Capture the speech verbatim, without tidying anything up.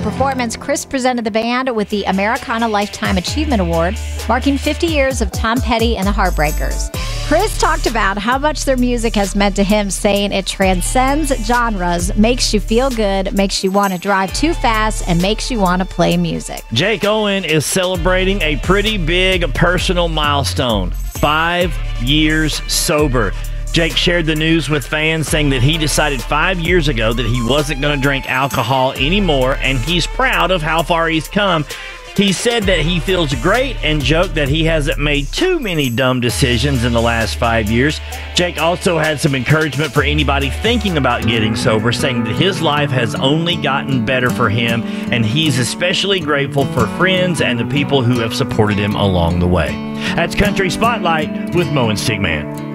performance, Chris presented the band with the Americana Lifetime Achievement Award, marking fifty years of Tom Petty and the Heartbreakers. Chris talked about how much their music has meant to him, saying it transcends genres, makes you feel good, makes you want to drive too fast, and makes you want to play music. Jake Owen is celebrating a pretty big personal milestone, five years sober. Jake shared the news with fans, saying that he decided five years ago that he wasn't going to drink alcohol anymore, and he's proud of how far he's come. He said that he feels great and joked that he hasn't made too many dumb decisions in the last five years. Jake also had some encouragement for anybody thinking about getting sober, saying that his life has only gotten better for him, and he's especially grateful for friends and the people who have supported him along the way. That's Country Spotlight with Mo and Stigman.